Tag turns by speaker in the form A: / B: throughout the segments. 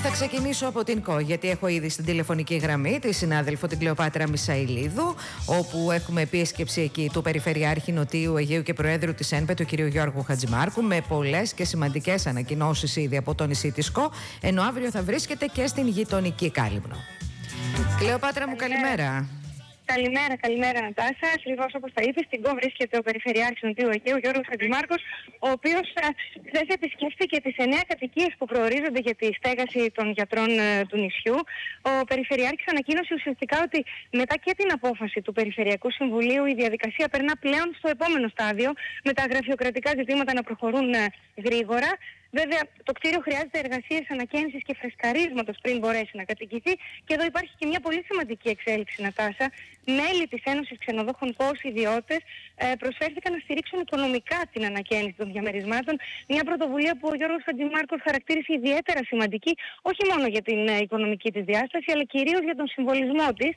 A: Θα ξεκινήσω από την ΚΟ, γιατί έχω ήδη στην τηλεφωνική γραμμή τη συνάδελφο την Κλεοπάτρα Μισαηλίδου, όπου έχουμε επίσκεψη εκεί του Περιφερειάρχη Νοτίου Αιγαίου και Προέδρου της ΕΝΠΕ, του κ. Γιώργου Χατζημάρκου, με πολλές και σημαντικές ανακοινώσεις ήδη από το νησί της ΚΟ, ενώ αύριο θα βρίσκεται και στην γειτονική Κάλυμνο. Κλεοπάτρα μου, καλημέρα.
B: Καλημέρα Νατάσα. Ακριβώς όπως τα είπες, στην ΚΟ βρίσκεται ο Περιφερειάρχης Νοτιού Αιγαίου, Γιώργος Χατζημάρκος, ο οποίος χθες επισκέφθηκε τις 9 κατοικίες που προορίζονται για τη στέγαση των γιατρών του νησιού. Ο Περιφερειάρχης ανακοίνωσε ουσιαστικά ότι μετά και την απόφαση του Περιφερειακού Συμβουλίου η διαδικασία περνά πλέον στο επόμενο στάδιο, με τα γραφειοκρατικά ζητήματα να προχωρούν γρήγορα. Βέβαια, το κτίριο χρειάζεται εργασίες ανακαίνησης και φρεσκαρίσματος πριν μπορέσει να κατοικηθεί. Και εδώ υπάρχει και μια πολύ σημαντική εξέλιξη, Νατάσα. Μέλη της Ένωσης Ξενοδόχων ΚΟ, ιδιώτες, προσφέρθηκαν να στηρίξουν οικονομικά την ανακαίνιση των διαμερισμάτων. Μια πρωτοβουλία που ο Γιώργος Χατζημάρκος χαρακτήρισε ιδιαίτερα σημαντική, όχι μόνο για την οικονομική της διάσταση, αλλά κυρίως για τον συμβολισμό της.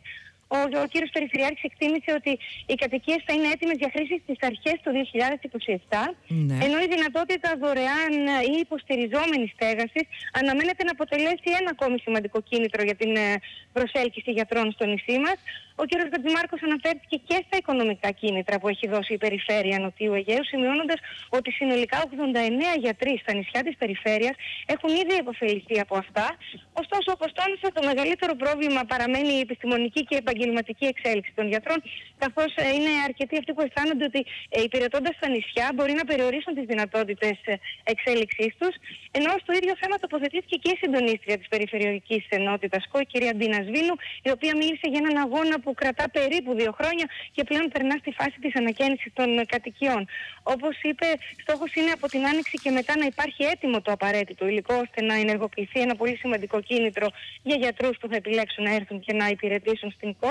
B: Ο κύριος Περιφερειάρχης εκτίμησε ότι οι κατοικίες θα είναι έτοιμες για χρήση στις αρχές του 2027, ενώ η δυνατότητα δωρεάν ή υποστηριζόμενης στέγασης αναμένεται να αποτελέσει ένα ακόμη σημαντικό κίνητρο για την προσέλκυση γιατρών στο νησί μας. Ο κύριος Χατζημάρκος αναφέρθηκε και στα οικονομικά κίνητρα που έχει δώσει η Περιφέρεια Νοτιού Αιγαίου, σημειώνοντας ότι συνολικά 89 γιατροί στα νησιά της Περιφέρειας έχουν ήδη επωφεληθεί από αυτά. Ωστόσο, όπως τόνισα, το μεγαλύτερο πρόβλημα παραμένει η επιστημονική και επαγγελματική εξέλιξη των γιατρών, καθώς είναι αρκετοί αυτοί που αισθάνονται ότι υπηρετώντας τα νησιά μπορεί να περιορίσουν τις δυνατότητες εξέλιξής τους. Ενώ στο ίδιο θέμα τοποθετήθηκε και η συντονίστρια της Περιφερειακής Ενότητας ΚΟ, η κυρία Ντίνα Σβήνου, η οποία μίλησε για έναν αγώνα που κρατά περίπου 2 χρόνια και πλέον περνά στη φάση της ανακαίνησης των κατοικιών. Όπως είπε, στόχος είναι από την άνοιξη και μετά να υπάρχει έτοιμο το απαραίτητο υλικό, ώστε να ενεργοποιηθεί ένα πολύ σημαντικό κίνητρο για γιατρούς που θα επιλέξουν να έρθουν και να υπηρετήσουν στην ΚΟ.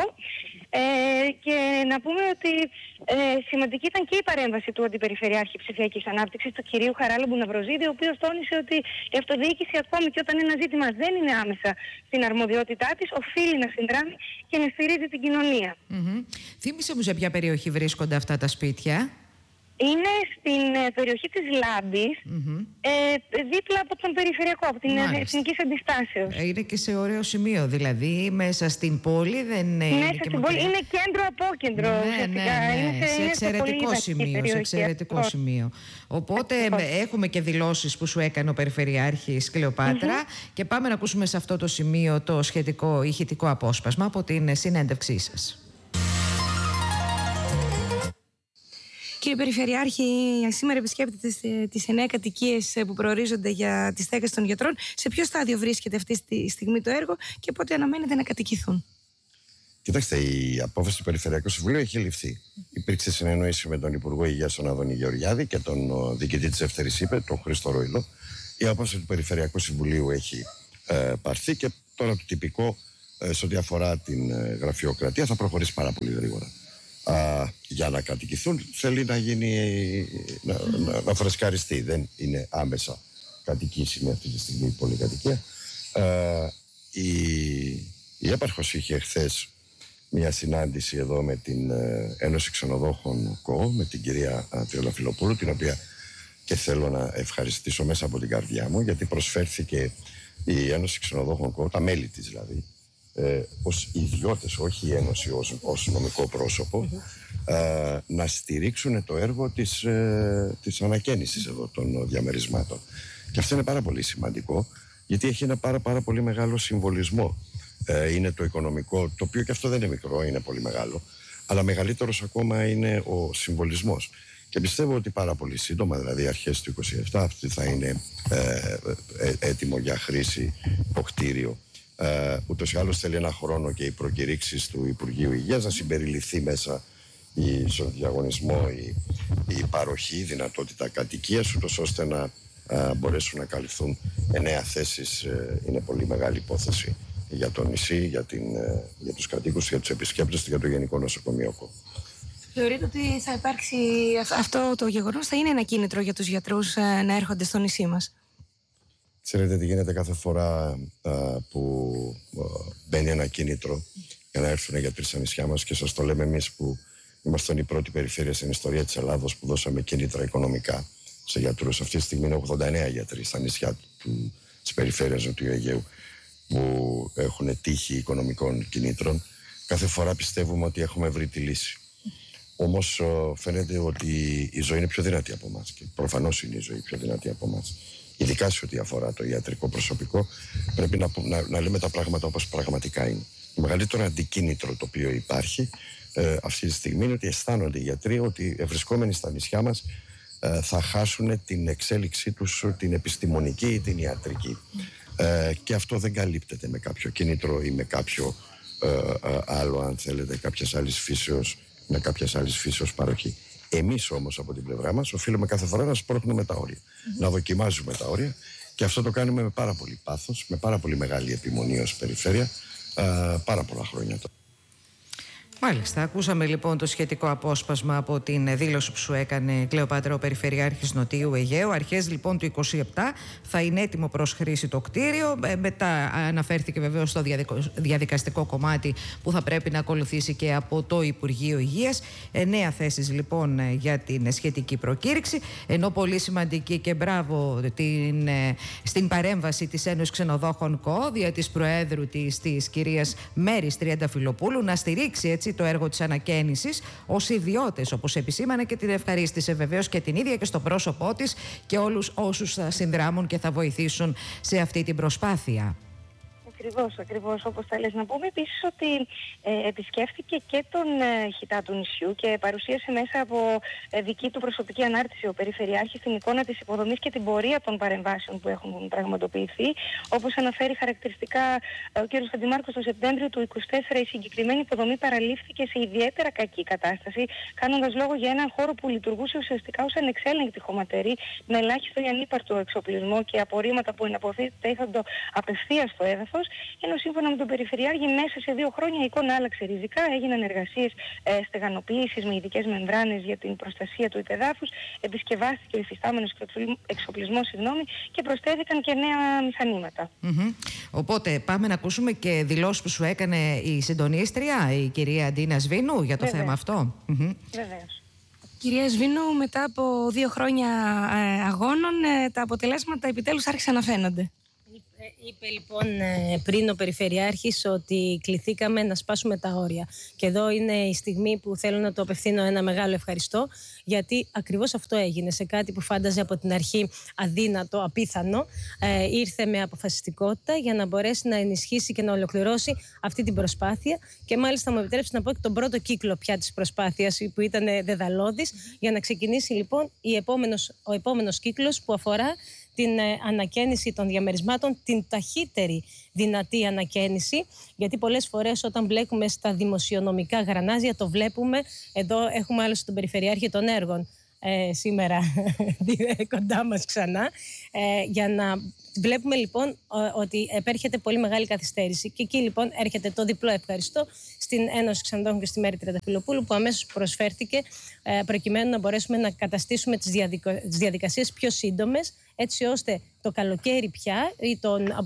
B: Και να πούμε ότι σημαντική ήταν και η παρέμβαση του Αντιπεριφερειάρχη Ψηφιακής Ανάπτυξης, του κυρίου Χαράλαμπου Ναυροζίδη, ο οποίος τόνισε ότι η αυτοδιοίκηση, ακόμη και όταν ένα ζήτημα δεν είναι άμεσα στην αρμοδιότητά της, οφείλει να συνδράμει και να στηρίζει την κοινωνία.
A: Θύμισε μου σε ποια περιοχή βρίσκονται αυτά τα σπίτια.
B: Είναι στην περιοχή της Λάμπης, δίπλα από τον Περιφερειακό, από την Εθνικής Αντιστάσεως.
A: Είναι και σε ωραίο σημείο, δηλαδή μέσα στην πόλη δεν είναι.
B: Μέσα στην πόλη, είναι κέντρο-απόκεντρο.
A: Ναι. Σε εξαιρετικό σημείο. Οπότε έχουμε και δηλώσεις που σου έκανε ο Περιφερειάρχης Κλεοπάτρα και πάμε να ακούσουμε σε αυτό το σημείο το σχετικό ηχητικό απόσπασμα από την συνέντευξή σας.
C: Κύριε Περιφερειάρχη, σήμερα επισκέπτεται τις 9 κατοικίες που προορίζονται για τη στέγαση των γιατρών. Σε ποιο στάδιο βρίσκεται αυτή τη στιγμή το έργο και πότε αναμένεται να κατοικηθούν?
D: Κοιτάξτε, η απόφαση του Περιφερειακού Συμβουλίου έχει ληφθεί. Υπήρξε συνεννόηση με τον Υπουργό Υγείας, τον Άδωνη Γεωργιάδη, και τον διοικητή της Δεύτερης ΥΠΕ, τον Χρήστο Ρόιλο. Η απόφαση του Περιφερειακού Συμβουλίου έχει πάρθει και τώρα το τυπικό σε ό,τι αφορά την γραφειοκρατία θα προχωρήσει πάρα πολύ γρήγορα. Για να κατοικηθούν θέλει να γίνει να φρεσκαριστεί. Δεν είναι άμεσα κατοικήσιμη αυτή τη στιγμή η πολυκατοικία. Η έπαρχος είχε χθες μια συνάντηση εδώ με την Ένωση Ξενοδόχων ΚΟ, με την κυρία Τριολαφυλοπούλου, την οποία και θέλω να ευχαριστήσω μέσα από την καρδιά μου, γιατί προσφέρθηκε η Ένωση Ξενοδόχων ΚΟ, τα μέλη της δηλαδή, ως ιδιώτες, όχι η Ένωση ως νομικό πρόσωπο, να στηρίξουν το έργο της ανακαίνησης εδώ των διαμερισμάτων. Και αυτό είναι πάρα πολύ σημαντικό, γιατί έχει ένα πάρα πολύ μεγάλο συμβολισμό. Είναι το οικονομικό, το οποίο και αυτό δεν είναι μικρό, είναι πολύ μεγάλο, αλλά μεγαλύτερος ακόμα είναι ο συμβολισμός. Και πιστεύω ότι πάρα πολύ σύντομα, δηλαδή αρχές του 2027, αυτή θα είναι έτοιμο για χρήση το κτίριο. Ούτως ή άλλως θέλει ένα χρόνο και οι προκηρύξεις του Υπουργείου Υγείας να συμπεριληφθεί μέσα στον διαγωνισμό η παροχή, η δυνατότητα κατοικίας, ούτως ώστε να μπορέσουν να καλυφθούν 9 θέσεις. Είναι πολύ μεγάλη υπόθεση για το νησί, για τους κατοίκους, για τους επισκέπτες και για το Γενικό Νοσοκομείο ΚΟ.
C: Θεωρείτε ότι θα υπάρξει αυτό το γεγονός, θα είναι ένα κίνητρο για τους γιατρούς να έρχονται στο νησί μας?
D: Ξέρετε τι γίνεται κάθε φορά που μπαίνει ένα κίνητρο για να έρθουν οι γιατροί στα νησιά μας, και σας το λέμε εμείς που ήμασταν η πρώτη περιφέρεια στην ιστορία της Ελλάδος που δώσαμε κίνητρα οικονομικά σε γιατρούς. Αυτή τη στιγμή είναι 89 γιατροί στα νησιά της περιφέρειας Νοτιού Αιγαίου που έχουν τύχη οικονομικών κινήτρων. Κάθε φορά πιστεύουμε ότι έχουμε βρει τη λύση. Όμως φαίνεται ότι η ζωή είναι πιο δυνατή από εμάς και προφανώς είναι η ζωή πιο δυνατή από εμάς. Ειδικά σε ό,τι αφορά το ιατρικό προσωπικό, πρέπει να λέμε τα πράγματα όπως πραγματικά είναι. Το μεγαλύτερο αντικίνητρο το οποίο υπάρχει αυτή τη στιγμή είναι ότι αισθάνονται οι γιατροί ότι βρισκόμενοι στα νησιά μας θα χάσουν την εξέλιξή τους, την επιστημονική ή την ιατρική. Και αυτό δεν καλύπτεται με κάποιο κίνητρο ή με κάποιο άλλο, αν θέλετε, με κάποιας άλλης φύσεως παροχή. Εμείς όμως από την πλευρά μας οφείλουμε κάθε φορά να σπρώχνουμε τα όρια, να δοκιμάζουμε τα όρια, και αυτό το κάνουμε με πάρα πολύ πάθος, με πάρα πολύ μεγάλη επιμονή ως περιφέρεια, πάρα πολλά χρόνια τώρα.
A: Μάλιστα, ακούσαμε λοιπόν το σχετικό απόσπασμα από την δήλωση που σου έκανε, Κλεοπάτρα, ο Περιφερειάρχης Νοτιού Αιγαίου. Αρχές λοιπόν του 27 θα είναι έτοιμο προς χρήση το κτίριο. Μετά αναφέρθηκε βεβαίως στο διαδικαστικό κομμάτι που θα πρέπει να ακολουθήσει και από το Υπουργείο Υγείας. 9 θέσεις λοιπόν για την σχετική προκήρυξη. Ενώ πολύ σημαντική και μπράβο στην παρέμβαση της Ένωσης Ξενοδόχων ΚΟ, δια της Προέδρου της κυρίας Μέρης Τριανταφυλοπούλου, να στηρίξει έτσι το έργο της ανακαίνησης ως ιδιώτες, όπως επισήμανε, και την ευχαρίστησε βεβαίως και την ίδια και στο πρόσωπό της και όλους όσους θα συνδράμουν και θα βοηθήσουν σε αυτή την προσπάθεια.
B: Ακριβώς όπως θα λες. Να πούμε επίσης ότι επισκέφθηκε και τον χιτά του νησιού και παρουσίασε μέσα από δική του προσωπική ανάρτηση ο Περιφερειάρχης την εικόνα της υποδομής και την πορεία των παρεμβάσεων που έχουν πραγματοποιηθεί. Όπως αναφέρει χαρακτηριστικά ο κ. Χατζημάρκος, το Σεπτέμβριο του 2024 η συγκεκριμένη υποδομή παραλήφθηκε σε ιδιαίτερα κακή κατάσταση, κάνοντας λόγο για έναν χώρο που λειτουργούσε ουσιαστικά ως ανεξέλεγκτη χωματερή, με ελάχιστο ή ανύπαρτο εξοπλισμό και απορρίμματα που εναποθέτονται απευθείας στο έδαφος. Ενώ σύμφωνα με τον Περιφερειάρχη, μέσα σε 2 χρόνια η εικόνα άλλαξε ριζικά. Έγιναν εργασίες στεγανοποίησης με ειδικές μεμβράνες για την προστασία του υπεδάφους, επισκευάστηκε ο υφιστάμενος εξοπλισμός και προσθέθηκαν και νέα μηχανήματα.
A: Οπότε πάμε να ακούσουμε και δηλώσεις που σου έκανε η συντονίστρια, η κυρία Αντίνα Σβήνου, για το θέμα αυτό.
B: Βεβαίως.
C: Κυρία Σβήνου, μετά από 2 χρόνια αγώνων, τα αποτελέσματα επιτέλους άρχισαν να φαίνονται.
E: Είπε λοιπόν πριν ο Περιφερειάρχης ότι κληθήκαμε να σπάσουμε τα όρια. Και εδώ είναι η στιγμή που θέλω να του απευθύνω ένα μεγάλο ευχαριστώ, γιατί ακριβώς αυτό έγινε. Σε κάτι που φάνταζε από την αρχή αδύνατο, απίθανο, ήρθε με αποφασιστικότητα για να μπορέσει να ενισχύσει και να ολοκληρώσει αυτή την προσπάθεια. Και μάλιστα μου επιτρέψει να πω και τον πρώτο κύκλο πια της προσπάθειας, που ήταν δεδαλώδης, για να ξεκινήσει λοιπόν ο επόμενος κύκλος που αφορά την ανακαίνιση των διαμερισμάτων, την ταχύτερη δυνατή ανακαίνιση, γιατί πολλές φορές όταν μπλέκουμε στα δημοσιονομικά γρανάζια, το βλέπουμε, εδώ έχουμε άλλωστε τον Περιφερειάρχη των Έργων σήμερα κοντά μας ξανά, για να βλέπουμε λοιπόν ότι επέρχεται πολύ μεγάλη καθυστέρηση. Και εκεί λοιπόν έρχεται το διπλό ευχαριστώ στην Ένωση Ξενοδόχων και στη Μέρη Τριανταφυλοπούλου, που αμέσως προσφέρθηκε προκειμένου να μπορέσουμε να καταστήσουμε τις διαδικασίες πιο σύντομες, έτσι ώστε το καλοκαίρι πια ή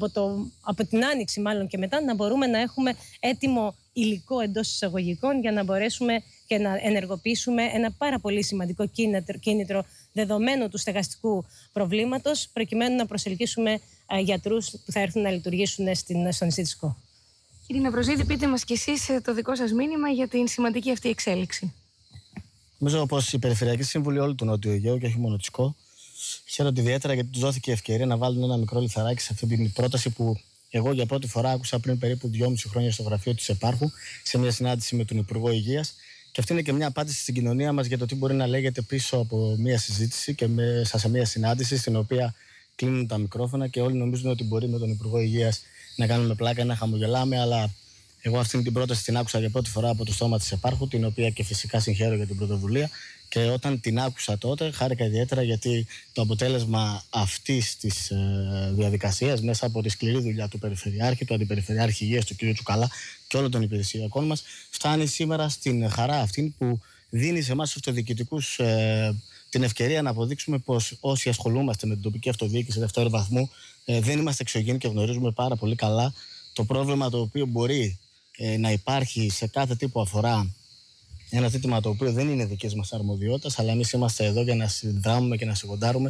E: από την άνοιξη μάλλον και μετά να μπορούμε να έχουμε έτοιμο υλικό εντός εισαγωγικών για να μπορέσουμε και να ενεργοποιήσουμε ένα πάρα πολύ σημαντικό κίνητρο δεδομένου του στεγαστικού προβλήματος, προκειμένου να προσελκύσουμε γιατρούς που θα έρθουν να λειτουργήσουν στο νησί της ΚΟ.
C: Κύριε Ναυροζίδη, πείτε μας κι εσείς το δικό σας μήνυμα για την σημαντική αυτή εξέλιξη.
F: Νομίζω πως η Περιφερειακή Σύμβουλη όλου του Νότιου Αιγαίου και όχι μόνο της ΚΟ χαίρονται ιδιαίτερα γιατί τους δόθηκε η ευκαιρία να βάλουν ένα μικρό λιθαράκι σε αυτή την πρόταση που εγώ για πρώτη φορά άκουσα πριν περίπου 2,5 χρόνια στο γραφείο της Επάρχου, σε μια συνάντηση με τον Υπουργό Υγείας. Και αυτή είναι και μια απάντηση στην κοινωνία μας για το τι μπορεί να λέγεται πίσω από μια συζήτηση και μέσα σε μια συνάντηση στην οποία κλείνουν τα μικρόφωνα και όλοι νομίζουν ότι μπορεί με τον Υπουργό Υγείας να κάνουμε πλάκα, να χαμογελάμε. Αλλά εγώ αυτή την πρόταση την άκουσα για πρώτη φορά από το στόμα της Επάρχου, την οποία και φυσικά συγχαίρω για την πρωτοβουλία. Και όταν την άκουσα τότε, χάρηκα ιδιαίτερα γιατί το αποτέλεσμα αυτής της διαδικασίας, μέσα από τη σκληρή δουλειά του Περιφερειάρχη, του Αντιπεριφερειάρχη Υγείας, του κ. Τσουκαλά και όλων των υπηρεσιακών μας, φτάνει σήμερα στην χαρά αυτή που δίνει σε εμάς τους αυτοδιοικητικούς την ευκαιρία να αποδείξουμε πως όσοι ασχολούμαστε με την τοπική αυτοδιοίκηση δεύτερου βαθμού δεν είμαστε εξωγήινοι και γνωρίζουμε πάρα πολύ καλά το πρόβλημα το οποίο μπορεί να υπάρχει σε κάθε τι που αφορά ένα ζήτημα το οποίο δεν είναι δικής μας αρμοδιότητας, αλλά εμείς είμαστε εδώ για να συνδράμουμε και να συγκοντάρουμε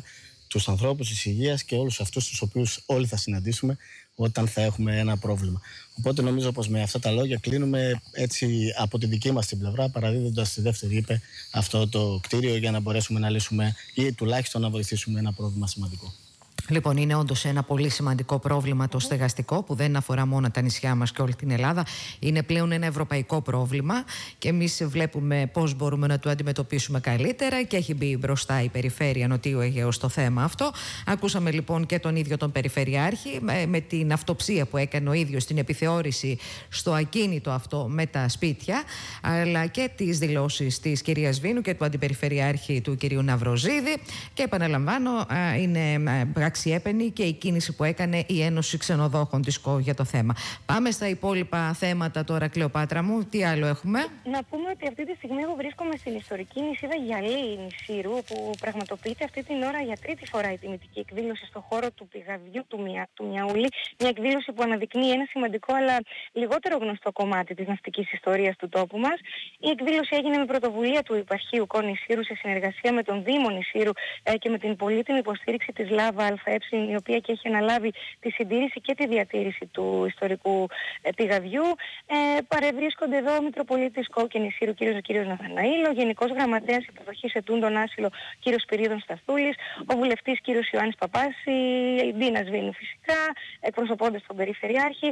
F: τους ανθρώπους της υγείας και όλους αυτούς τους οποίους όλοι θα συναντήσουμε όταν θα έχουμε ένα πρόβλημα. Οπότε νομίζω πως με αυτά τα λόγια κλείνουμε έτσι από τη δική μας την πλευρά, παραδίδοντας τη δεύτερη ΥΠΕ αυτό το κτίριο για να μπορέσουμε να λύσουμε ή τουλάχιστον να βοηθήσουμε ένα πρόβλημα σημαντικό.
A: Λοιπόν, είναι όντως ένα πολύ σημαντικό πρόβλημα το στεγαστικό, που δεν αφορά μόνο τα νησιά μας και όλη την Ελλάδα. Είναι πλέον ένα ευρωπαϊκό πρόβλημα και εμείς βλέπουμε πώς μπορούμε να το αντιμετωπίσουμε καλύτερα και έχει μπει μπροστά η Περιφέρεια Νοτιού Αιγαίου στο θέμα αυτό. Ακούσαμε λοιπόν και τον ίδιο τον Περιφερειάρχη με την αυτοψία που έκανε ο ίδιος, την επιθεώρηση στο ακίνητο αυτό με τα σπίτια, αλλά και τις δηλώσεις της κυρίας Βίνου και του Αντιπεριφερειάρχη του κυρίου Ναυροζίδη. Και επαναλαμβάνω, είναι αξιέπαινη και η κίνηση που έκανε η Ένωση Ξενοδόχων της ΚΟ για το θέμα. Πάμε στα υπόλοιπα θέματα τώρα, Κλεοπάτρα μου. Τι άλλο έχουμε?
B: Να πούμε ότι αυτή τη στιγμή εγώ βρίσκομαι στην ιστορική νησίδα Γιαλή Νησίρου, που πραγματοποιείται αυτή την ώρα για τρίτη φορά η τιμητική εκδήλωση στον χώρο του πηγαδιού του Μιαούλη. Μια εκδήλωση που αναδεικνύει ένα σημαντικό αλλά λιγότερο γνωστό κομμάτι της ναυτικής ιστορίας του τόπου μας. Η εκδήλωση έγινε με πρωτοβουλία του Υπαρχείου ΚΟ Νησίρου σε συνεργασία με τον Δήμο Νησίρου και με την πολύτιμη υποστήριξη της ΛΑΒΑ ΑΕ, η οποία και έχει αναλάβει τη συντήρηση και τη διατήρηση του ιστορικού πηγαδιού. Παρευρίσκονται εδώ ο Μητροπολίτης ΚΟ και Νησίρου κ. Ναθαναήλ, ο Γενικός Γραμματέας Υποδοχής Ετούντων Άσυλο κ. Σπυρίδων Σταθούλης, ο Βουλευτής κ. Ιωάννης Παπάς, η Ντίνα Σβίνου φυσικά, εκπροσωπώντας τον Περιφερειάρχη.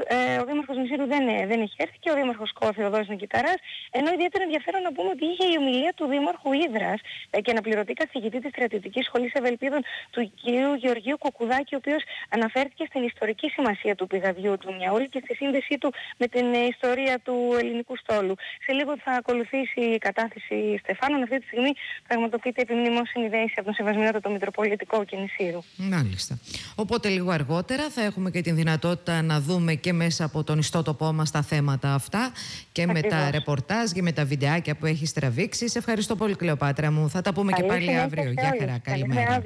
B: Ο Δήμαρχος Νησίρου δεν έχει έρθει και ο Δήμαρχος ΚΟ Θεοδόρης Νικηταράς, ενώ ιδιαίτερα ενδιαφέρον να πούμε ότι είχε η ομιλία του Δήμαρχου Ύδρας και αναπληρωτή καθηγητή της Στρατιωτικής Σχολής Ευελπίδων του κ. Γεωργίου Κουκουδάκη, ο οποίος αναφέρθηκε στην ιστορική σημασία του πηγαδιού του Μιαούλη και στη σύνδεσή του με την ιστορία του ελληνικού στόλου. Σε λίγο θα ακολουθήσει η κατάθεση στεφάνων. Αυτή τη στιγμή πραγματοποιείται επιμνημόσυνη δέηση από τον Σεβασμιότατο Μητροπολιτικό και Νησίρου.
A: Μάλιστα. Οπότε λίγο αργότερα θα έχουμε και την δυνατότητα να δούμε και μέσα από τον ιστότοπό μας τα θέματα αυτά και ακριβώς, με τα ρεπορτάζ και με τα βιντεάκια που έχει τραβήξει. Σε ευχαριστώ πολύ, Κλεοπάτρα μου. Θα τα πούμε και πάλι αύριο. Γεια χαρά. Καλημέρα.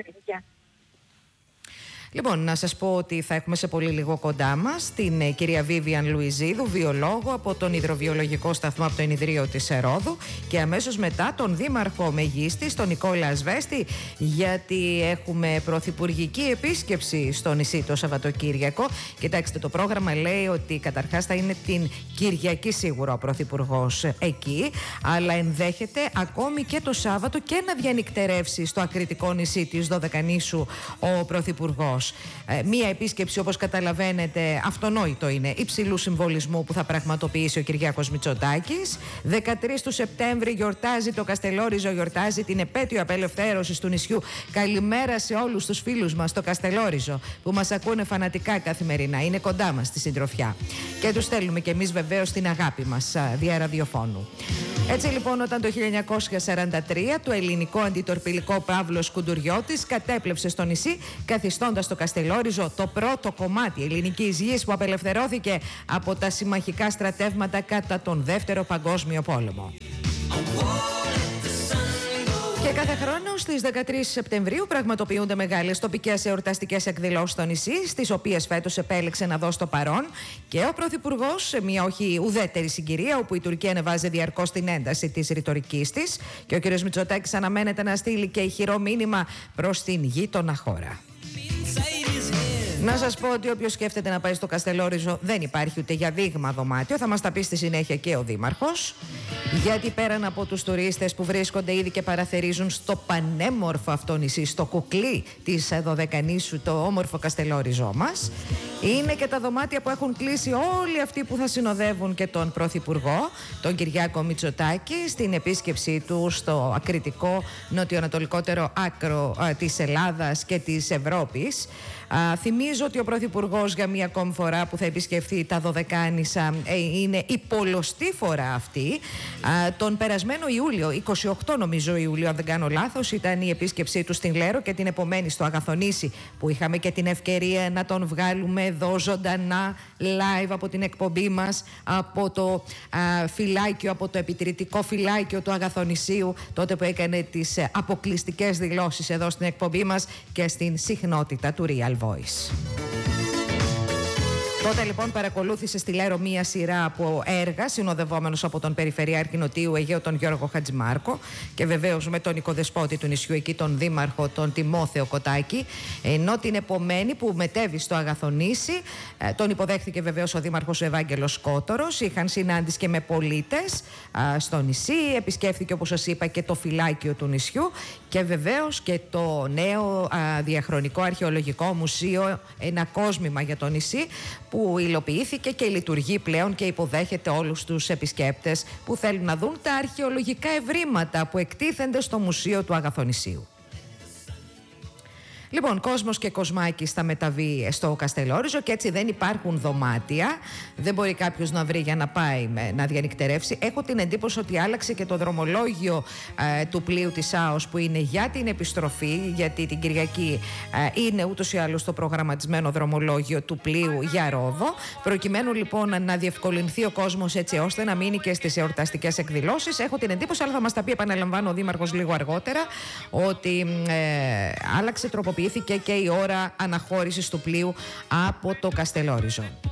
A: Λοιπόν, να σας πω ότι θα έχουμε σε πολύ λίγο κοντά μας την κυρία Βίβιαν Λουιζίδου, βιολόγο από τον Υδροβιολογικό Σταθμό από το Ενιδρείο της Ερόδου, και αμέσως μετά τον Δήμαρχο Μεγίστης, τον Νικόλα Ασβέστη, γιατί έχουμε πρωθυπουργική επίσκεψη στο νησί το Σαββατοκύριακο. Κοιτάξτε, το πρόγραμμα λέει ότι καταρχάς θα είναι την Κυριακή σίγουρα ο πρωθυπουργός εκεί, αλλά ενδέχεται ακόμη και το Σάββατο και να διανυκτερεύσει στο ακριτικό νησί της Δωδεκανήσου ο πρωθυπουργός. Μία επίσκεψη, όπως καταλαβαίνετε, αυτονόητο είναι, υψηλού συμβολισμού που θα πραγματοποιήσει ο Κυριάκος Μητσοτάκης. 13 του Σεπτέμβρη γιορτάζει το Καστελόριζο, γιορτάζει την επέτειο απελευθέρωσης του νησιού. Καλημέρα σε όλους τους φίλους μας στο Καστελόριζο που μας ακούνε φανατικά καθημερινά. Είναι κοντά μας στη συντροφιά. Και τους στέλνουμε κι εμείς βεβαίως την αγάπη μας δια ραδιοφώνου. Έτσι λοιπόν, όταν το 1943 το ελληνικό αντιτορπιλικό Παύλος Κουντουριώτης κατέπλευσε στο νησί, καθιστώντας το Καστελόριζο το πρώτο κομμάτι ελληνικής γης που απελευθερώθηκε από τα συμμαχικά στρατεύματα κατά τον Δεύτερο Παγκόσμιο Πόλεμο. Και κάθε χρόνο στις 13 Σεπτεμβρίου πραγματοποιούνται μεγάλες τοπικές εορταστικές εκδηλώσεις στο νησί, στις οποίες φέτος επέλεξε να δώσει το παρόν και ο Πρωθυπουργός, σε μια όχι ουδέτερη συγκυρία, όπου η Τουρκία ανεβάζει διαρκώς την ένταση της ρητορικής της, και ο κ. Μητσοτάκης αναμένεται να στείλει και ηχηρό μήνυμα προς την γείτονα χώρα. Να σας πω ότι όποιος σκέφτεται να πάει στο Καστελόριζο δεν υπάρχει ούτε για δείγμα δωμάτιο. Θα μας τα πει στη συνέχεια και ο Δήμαρχος. Γιατί πέραν από τους τουρίστες που βρίσκονται ήδη και παραθερίζουν στο πανέμορφο αυτό νησί, στο κουκλί της Δωδεκανήσου, το όμορφο Καστελόριζό μας, είναι και τα δωμάτια που έχουν κλείσει όλοι αυτοί που θα συνοδεύουν και τον Πρωθυπουργό, τον Κυριάκο Μητσοτάκη, στην επίσκεψή του στο ακριτικό νοτιοανατολικότερο άκρο της Ελλάδας και της Ευρώπης. Θυμίζω ότι ο Πρωθυπουργός για μία ακόμη φορά που θα επισκεφθεί τα Δωδεκάνησα είναι η πολλωστή φορά αυτή. Τον περασμένο Ιούλιο, 28 νομίζω Ιούλιο αν δεν κάνω λάθος, ήταν η επίσκεψή του στην Λέρο, και την επομένη στο Αγαθονήσι, που είχαμε και την ευκαιρία να τον βγάλουμε εδώ ζωντανά live από την εκπομπή μας, από το φυλάκιο, από το επιτηρητικό φυλάκιο του Αγαθονησίου, τότε που έκανε τις αποκλειστικές δηλώσεις εδώ στην εκπομπή μας και στην συχνότητα του Real Voice. Τότε λοιπόν παρακολούθησε στη Λέρο μία σειρά από έργα, συνοδευόμενος από τον Περιφερειάρχη Νοτιού Αιγαίου τον Γιώργο Χατζημάρκο και βεβαίως με τον οικοδεσπότη του νησιού εκεί, τον Δήμαρχο τον Τιμόθεο Κοτάκη. Ενώ την επομένη που μετέβη στο Αγαθονήσι, τον υποδέχθηκε βεβαίως ο Δήμαρχος Ευάγγελος Σκότορος. Είχαν συνάντηση και με πολίτες στο νησί. Επισκέφθηκε, όπως σας είπα, και το φυλάκιο του νησιού και βεβαίως και το νέο διαχρονικό αρχαιολογικό μουσείο, ένα κόσμημα για το νησί, που υλοποιήθηκε και λειτουργεί πλέον και υποδέχεται όλους τους επισκέπτες που θέλουν να δουν τα αρχαιολογικά ευρήματα που εκτίθενται στο Μουσείο του Αγαθονησίου. Λοιπόν, κόσμος και κοσμάκης θα μεταβεί στο Καστελόριζο και έτσι δεν υπάρχουν δωμάτια. Δεν μπορεί κάποιος να βρει για να πάει να διανυκτερεύσει. Έχω την εντύπωση ότι άλλαξε και το δρομολόγιο του πλοίου της ΑΟΣ που είναι για την επιστροφή, γιατί την Κυριακή είναι ούτως ή άλλως το προγραμματισμένο δρομολόγιο του πλοίου για Ρόδο. Προκειμένου λοιπόν να διευκολυνθεί ο κόσμος έτσι ώστε να μείνει και στις εορταστικές εκδηλώσεις. Έχω την εντύπωση, αλλά θα μας τα πει, επαναλαμβάνω, ο Δήμαρχος λίγο αργότερα, ότι άλλαξε, τροποποιήθηκε και η ώρα αναχώρησης του πλοίου από το Καστελόριζο.